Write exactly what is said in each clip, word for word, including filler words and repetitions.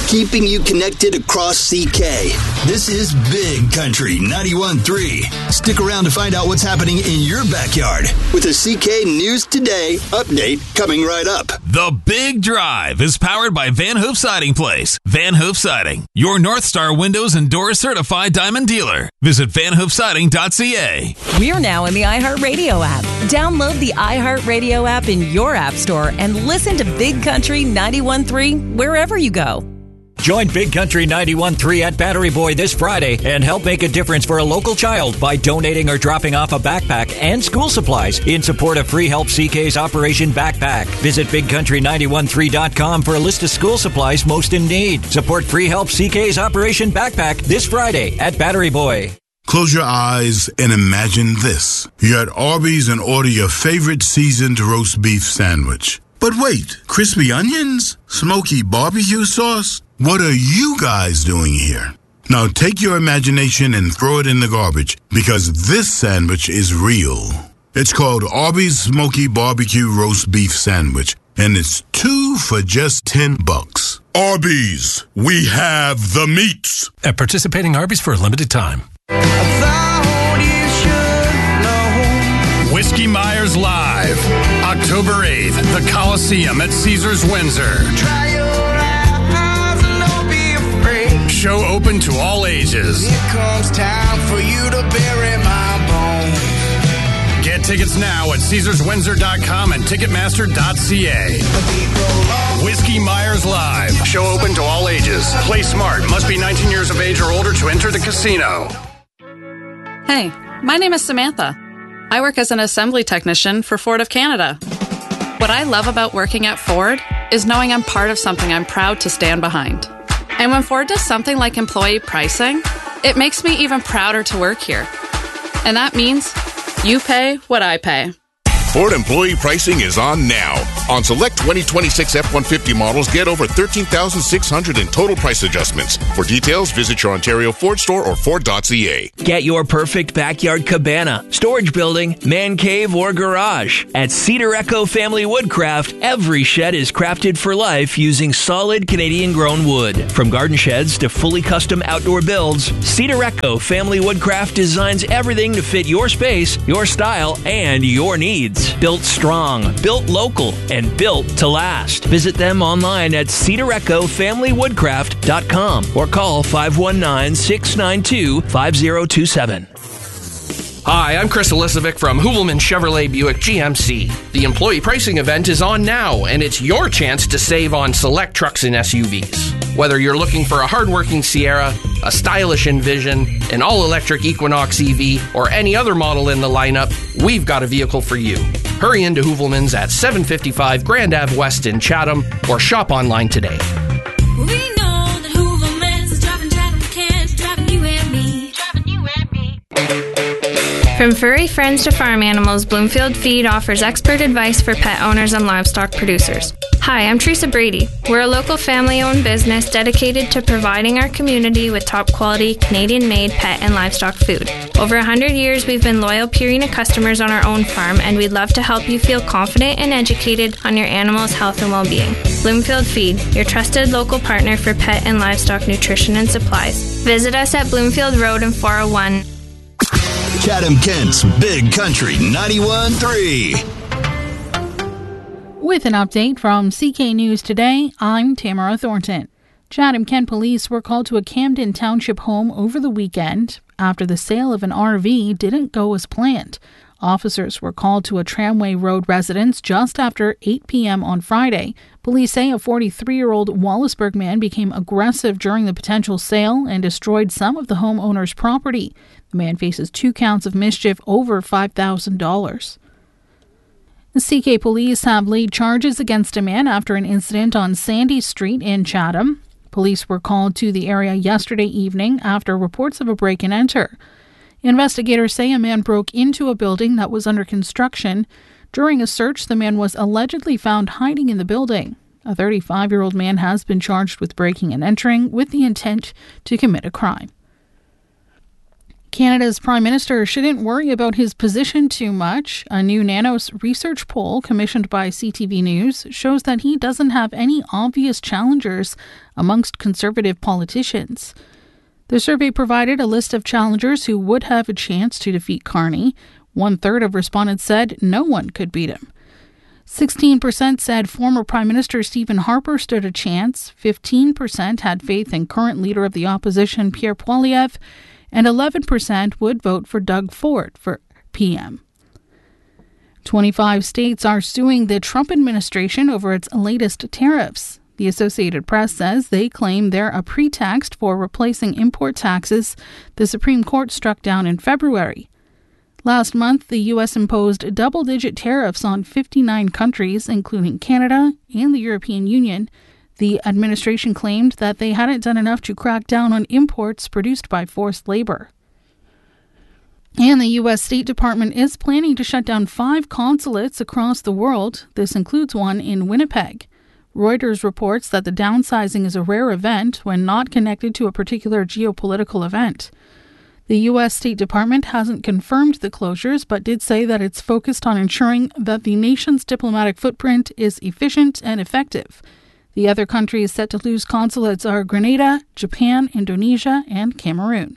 keeping you connected across C K. This is Big Country ninety-one point three. Stick around to find out what's happening in your backyard with a C K News Today update coming right up. The Big Drive is powered by Van Hoof Siding Place. Van Hoof Siding, your North Star Windows and Doors certified diamond dealer. Visit van hoof siding dot c a. We're now in the iHeartRadio app. Download the iHeartRadio app in your app store and listen to Big Country ninety-one point three wherever you go. Join Big Country ninety-one point three at Battery Boy this Friday and help make a difference for a local child by donating or dropping off a backpack and school supplies in support of Free Help C K's Operation Backpack. Visit big country nine one three dot com for a list of school supplies most in need. Support Free Help C K's Operation Backpack this Friday at Battery Boy. Close your eyes and imagine this. You're at Arby's and order your favorite seasoned roast beef sandwich. But wait, crispy onions? Smoky barbecue sauce? What are you guys doing here? Now take your imagination and throw it in the garbage, because this sandwich is real. It's called Arby's Smoky Barbecue Roast Beef Sandwich, and it's two for just ten bucks. Arby's, we have the meats. At participating Arby's for a limited time. Whiskey Myers Live, October eighth, the Coliseum at Caesars Windsor. Show open to all ages. It comes time for you to bury my bones. Get tickets now at caesars windsor dot com and ticketmaster dot c a. Whiskey Myers Live. Show open to all ages. Play smart. Must be nineteen years of age or older to enter the casino. Hey, my name is Samantha. I work as an assembly technician for Ford of Canada. What I love about working at Ford is knowing I'm part of something I'm proud to stand behind. And when Ford does something like employee pricing, it makes me even prouder to work here. And that means you pay what I pay. Ford employee pricing is on now. On select twenty twenty-six F one fifty models, get over thirteen thousand six hundred dollars in total price adjustments. For details, visit your Ontario Ford store or ford dot c a. Get your perfect backyard cabana, storage building, man cave, or garage. At Cedar Echo Family Woodcraft, every shed is crafted for life using solid Canadian-grown wood. From garden sheds to fully custom outdoor builds, Cedar Echo Family Woodcraft designs everything to fit your space, your style, and your needs. Built strong, built local, and built to last. Visit them online at cedar echo family woodcraft dot com or call five one nine, six nine two, five zero two seven. Hi, I'm Chris Elisovic from Hoovelman Chevrolet Buick G M C. The employee pricing event is on now, and it's your chance to save on select trucks and S U Vs. Whether you're looking for a hardworking Sierra, a stylish Envision, an all-electric Equinox E V, or any other model in the lineup, we've got a vehicle for you. Hurry into Hoovelman's at seven fifty-five Grand Ave West in Chatham, or shop online today. We know that Hoovelman's is driving Chatham Kent, driving you and me, driving you and me. From furry friends to farm animals, Bloomfield Feed offers expert advice for pet owners and livestock producers. Hi, I'm Teresa Brady. We're a local family-owned business dedicated to providing our community with top-quality, Canadian-made pet and livestock food. Over one hundred years, we've been loyal Purina customers on our own farm, and we'd love to help you feel confident and educated on your animal's health and well-being. Bloomfield Feed, your trusted local partner for pet and livestock nutrition and supplies. Visit us at Bloomfield Road in four oh one. Chatham Kent's Big Country ninety-one point three. With an update from C K News Today, I'm Tamara Thornton. Chatham Kent police were called to a Camden Township home over the weekend after the sale of an R V didn't go as planned. Officers were called to a Tramway Road residence just after eight p.m. on Friday. Police say a forty-three-year-old Wallaceburg man became aggressive during the potential sale and destroyed some of the homeowner's property. The man faces two counts of mischief over five thousand dollars. The C K police have laid charges against a man after an incident on Sandy Street in Chatham. Police were called to the area yesterday evening after reports of a break-and-enter. Investigators say a man broke into a building that was under construction. During a search, the man was allegedly found hiding in the building. A thirty-five-year-old man has been charged with breaking and entering with the intent to commit a crime. Canada's Prime Minister shouldn't worry about his position too much. A new Nanos research poll commissioned by C T V News shows that he doesn't have any obvious challengers amongst Conservative politicians. The survey provided a list of challengers who would have a chance to defeat Carney. One-third of respondents said no one could beat him. sixteen percent said former Prime Minister Stephen Harper stood a chance. fifteen percent had faith in current leader of the opposition Pierre Poilievre. And eleven percent would vote for Doug Ford for P M. twenty-five states are suing the Trump administration over its latest tariffs. The Associated Press says they claim they're a pretext for replacing import taxes the Supreme Court struck down in February. Last month, the U S imposed double-digit tariffs on fifty-nine countries, including Canada and the European Union. The administration claimed that they hadn't done enough to crack down on imports produced by forced labor. And the U S State Department is planning to shut down five consulates across the world. This includes one in Winnipeg. Reuters reports that the downsizing is a rare event when not connected to a particular geopolitical event. The U S State Department hasn't confirmed the closures, but did say that it's focused on ensuring that the nation's diplomatic footprint is efficient and effective. The other countries set to lose consulates are Grenada, Japan, Indonesia, and Cameroon.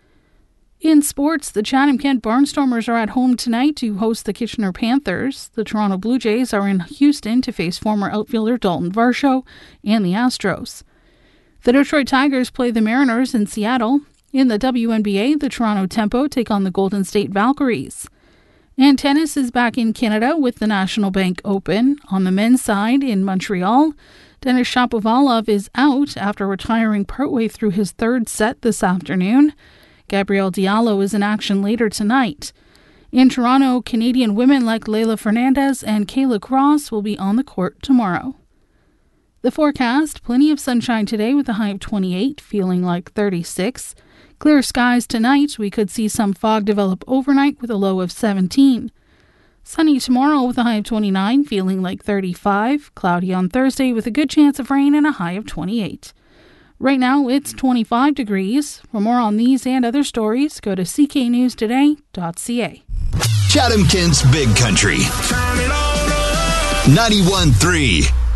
In sports, the Chatham-Kent Barnstormers are at home tonight to host the Kitchener Panthers. The Toronto Blue Jays are in Houston to face former outfielder Dalton Varsho and the Astros. The Detroit Tigers play the Mariners in Seattle. In the W N B A, the Toronto Tempo take on the Golden State Valkyries. And tennis is back in Canada with the National Bank Open. On the men's side in Montreal, Denis Shapovalov is out after retiring partway through his third set this afternoon. Gabrielle Diallo is in action later tonight. In Toronto, Canadian women like Leylah Fernandez and Kayla Cross will be on the court tomorrow. The forecast, plenty of sunshine today with a high of twenty-eight, feeling like thirty-six. Clear skies tonight. We could see some fog develop overnight with a low of seventeen. Sunny tomorrow with a high of twenty-nine, feeling like thirty-five. Cloudy on Thursday with a good chance of rain and a high of twenty-eight. Right now, it's twenty-five degrees. For more on these and other stories, go to c k news today dot c a. Chatham-Kent's Big Country. ninety-one point three